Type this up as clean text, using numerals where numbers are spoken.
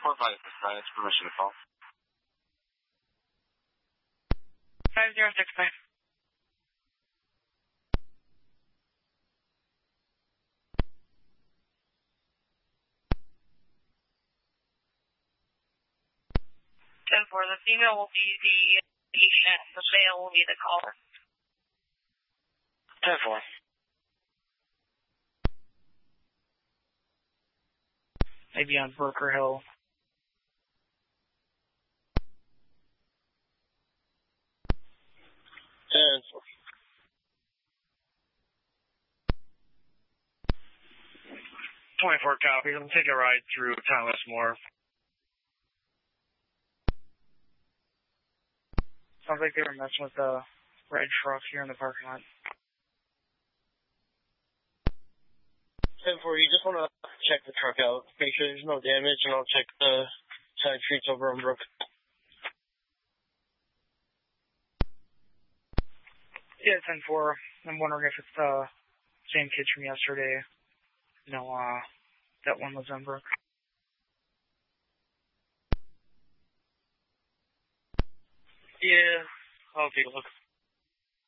456, permission to call. 5065. For the female will be the patient, the male will be the caller. 10-4. Maybe on Burker Hill. .24 copy. I'm taking a ride through Thomas More. Sounds like they were messing with the red truck here in the parking lot. 10-4, you just want to check the truck out. Make sure there's no damage, and I'll check the side streets over on Brook. Yeah, 10-4. I'm wondering if it's the same kids from yesterday. You know, that one was on Brook. Yeah, I'll take a look.